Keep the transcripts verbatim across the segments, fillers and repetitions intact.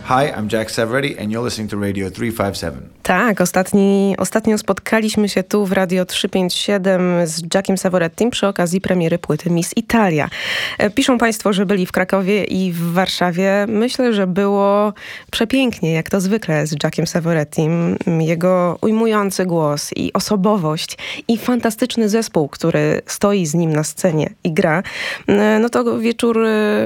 Hi, I'm Jack Savoretti and you're listening to Radio three five seven. Tak, ostatni, ostatnio spotkaliśmy się tu w Radio trzysta pięćdziesiąt siedem z Jackiem Savorettim przy okazji premiery płyty Miss Italia. Piszą Państwo, że byli w Krakowie i w Warszawie. Myślę, że było przepięknie, jak to zwykle z Jackiem Savorettim. Jego ujmujący głos i osobowość i fantastyczny zespół, który stoi z nim na scenie i gra. No to wieczór...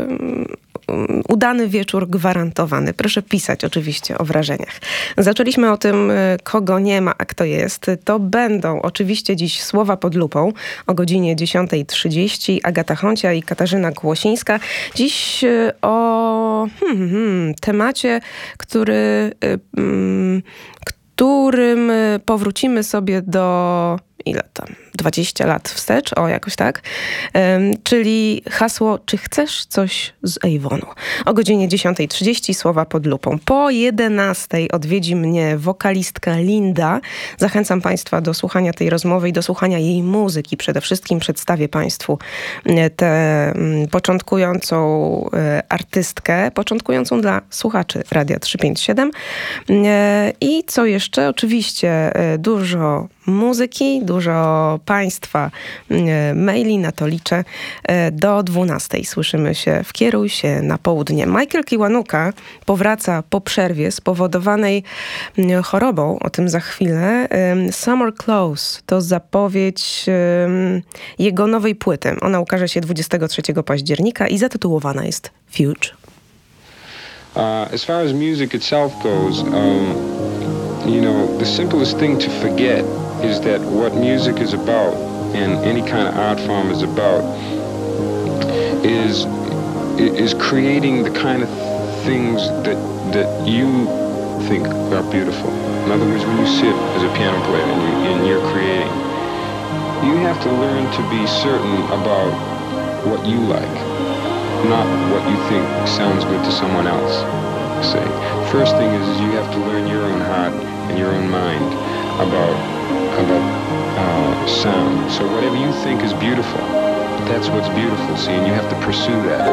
Udany wieczór gwarantowany. Proszę pisać oczywiście o wrażeniach. Zaczęliśmy o tym, kogo nie ma, a kto jest. To będą oczywiście dziś Słowa pod lupą o godzinie dziesiąta trzydzieści. Agata Honcia i Katarzyna Głosińska. Dziś o hmm, hmm, temacie, który, hmm, którym powrócimy sobie do... ile tam? dwadzieścia lat wstecz, o jakoś tak. Um, czyli hasło, czy chcesz coś z Avonu? O godzinie dziesiąta trzydzieści Słowa pod lupą. Po jedenastej odwiedzi mnie wokalistka Linda. Zachęcam Państwa do słuchania tej rozmowy i do słuchania jej muzyki. Przede wszystkim przedstawię Państwu tę początkującą artystkę, początkującą dla słuchaczy Radia trzysta pięćdziesiąt siedem. I co jeszcze? Oczywiście dużo muzyki, dużo Państwa maili, na to liczę. Do dwunastej słyszymy się w Kieruj się na południe. Michael Kiwanuka powraca po przerwie spowodowanej chorobą, o tym za chwilę. Summer Close to zapowiedź jego nowej płyty. Ona ukaże się dwudziestego trzeciego października i zatytułowana jest Fuge. Uh, as far as music itself goes, um, you know, the simplest thing to forget is that what music is about and any kind of art form is about is is creating the kind of things that that you think are beautiful. In other words, when you sit as a piano player and, you, and you're creating, you have to learn to be certain about what you like, not what you think sounds good to someone else. Say, first thing is, is you have to learn your own heart and your own mind about about uh, sound. So whatever you think is beautiful, that's what's beautiful, see, and you have to pursue that.